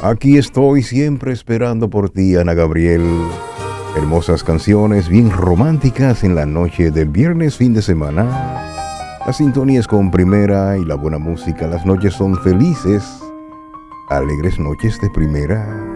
Aquí estoy siempre esperando por ti, Ana Gabriel. Hermosas canciones bien románticas en la noche del viernes fin de semana. Las sintonías con primera y la buena música. Las noches son felices. Alegres noches de primera.